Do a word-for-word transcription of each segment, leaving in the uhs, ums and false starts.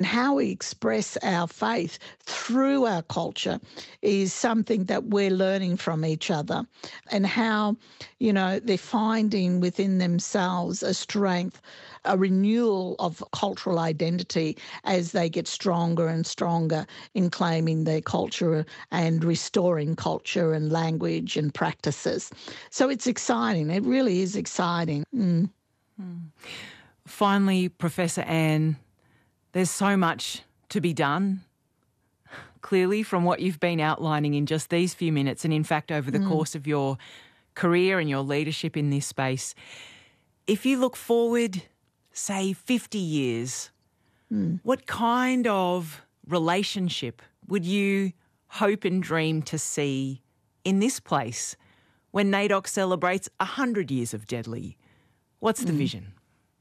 how we express our faith through our culture is something that we're learning from each other, and how, you know, they're finding within themselves a strength, a renewal of cultural identity as they get stronger and stronger in claiming their culture and restoring culture and language and practices. So it's exciting. It really is exciting. Mm. Mm. Finally, Professor Anne, there's so much to be done, clearly, from what you've been outlining in just these few minutes, and in fact over the mm. course of your career and your leadership in this space. If you look forward, say, fifty years, mm. what kind of relationship would you hope and dream to see in this place when NAIDOC celebrates one hundred years of Deadly? What's the mm. vision?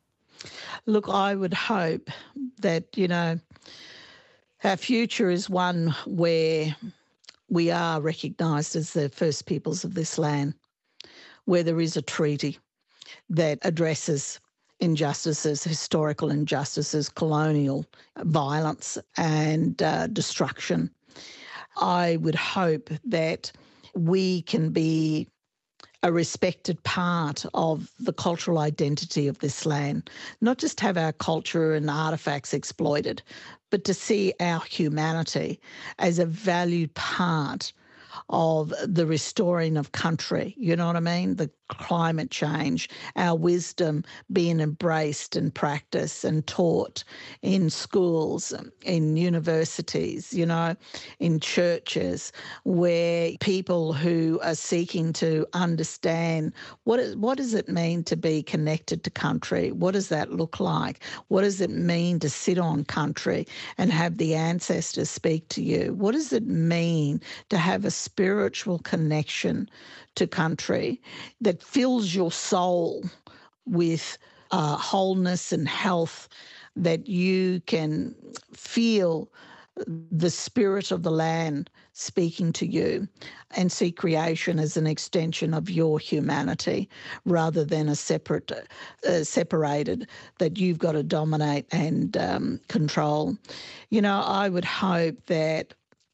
Look, I would hope that, you know, our future is one where we are recognised as the first peoples of this land, where there is a treaty that addresses injustices, historical injustices, colonial violence and uh, destruction. I would hope that we can be a respected part of the cultural identity of this land, not just have our culture and artefacts exploited, but to see our humanity as a valued part of the restoring of country, you know what I mean? The climate change, our wisdom being embraced and practiced and taught in schools, in universities, you know, in churches, where people who are seeking to understand what is, what does it mean to be connected to country? What does that look like? What does it mean to sit on country and have the ancestors speak to you? What does it mean to have a spiritual connection to country that fills your soul with uh, wholeness and health, that you can feel the spirit of the land speaking to you and see creation as an extension of your humanity rather than a separate, uh, separated that you've got to dominate and um, control. You know, I would hope that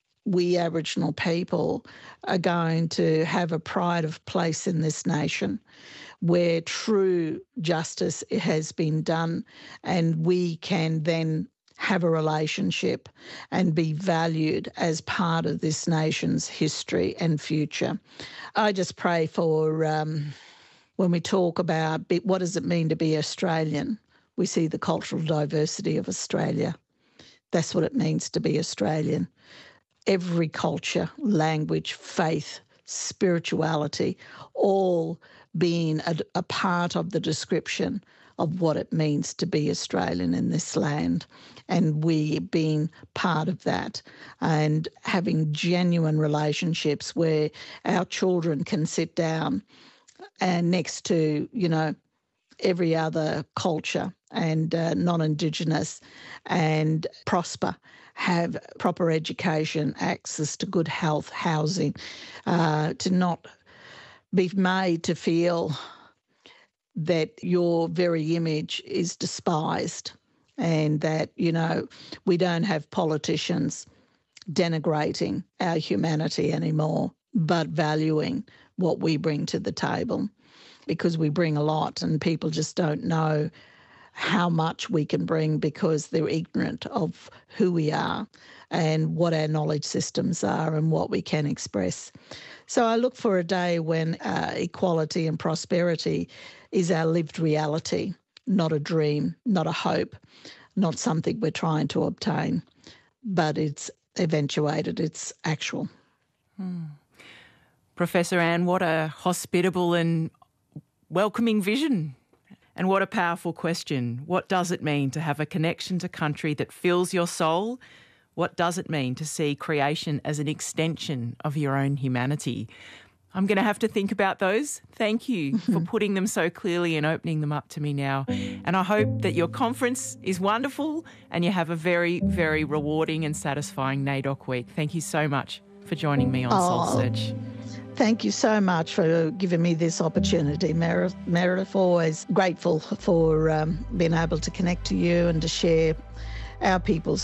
we Aboriginal people are going to have a pride of place in this nation where true justice has been done, and we can then have a relationship and be valued as part of this nation's history and future. I just pray for, um, when we talk about what does it mean to be Australian, we see the cultural diversity of Australia. That's what it means to be Australian. Every culture, language, faith, spirituality, all being a, a part of the description of what it means to be Australian in this land, and we being part of that and having genuine relationships where our children can sit down and next to, you know, every other culture and uh, non-Indigenous and prosper, have proper education, access to good health, housing, uh, to not be made to feel that your very image is despised, and that, you know, we don't have politicians denigrating our humanity anymore, but valuing what we bring to the table, because we bring a lot and people just don't know how much we can bring because they're ignorant of who we are and what our knowledge systems are and what we can express. So I look for a day when uh, equality and prosperity is our lived reality, not a dream, not a hope, not something we're trying to obtain, but it's eventuated, it's actual. Hmm. Professor Anne, what a hospitable and welcoming vision. And what a powerful question. What does it mean to have a connection to country that fills your soul? What does it mean to see creation as an extension of your own humanity? I'm going to have to think about those. Thank you for putting them so clearly and opening them up to me now. And I hope that your conference is wonderful and you have a very, very rewarding and satisfying NAIDOC week. Thank you so much for joining me on oh. Soul Search. Thank you so much for giving me this opportunity, Meredith. Meredith, always grateful for um, being able to connect to you and to share our people's